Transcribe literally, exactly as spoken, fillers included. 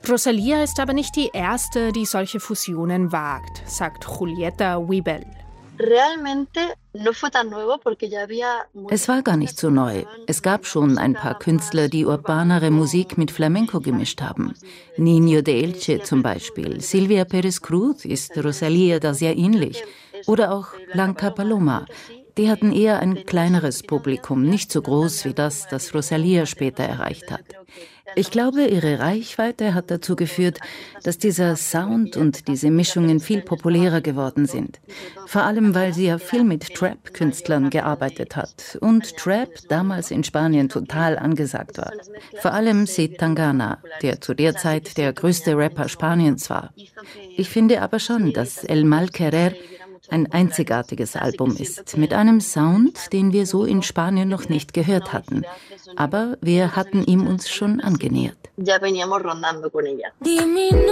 Rosalía ist aber nicht die erste, die solche Fusionen wagt, sagt Julieta Wibel. Es war gar nicht so neu. Es gab schon ein paar Künstler, die urbanere Musik mit Flamenco gemischt haben. Niño de Elche zum Beispiel. Silvia Pérez Cruz ist Rosalía da sehr ähnlich. Oder auch Blanca Paloma. Die hatten eher ein kleineres Publikum, nicht so groß wie das, das Rosalía später erreicht hat. Ich glaube, ihre Reichweite hat dazu geführt, dass dieser Sound und diese Mischungen viel populärer geworden sind. Vor allem, weil sie ja viel mit Trap-Künstlern gearbeitet hat und Trap damals in Spanien total angesagt war. Vor allem Sid Tangana, der zu der Zeit der größte Rapper Spaniens war. Ich finde aber schon, dass El Mal Querer ein einzigartiges Album ist, mit einem Sound, den wir so in Spanien noch nicht gehört hatten. Aber wir hatten ihm uns schon angenähert.